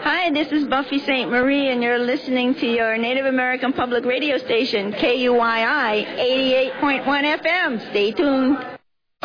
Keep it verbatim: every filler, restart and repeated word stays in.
Hi, this is Buffy Saint Marie, and you're listening to your Native American Public Radio station, K U Y I eighty-eight point one F M. Stay tuned.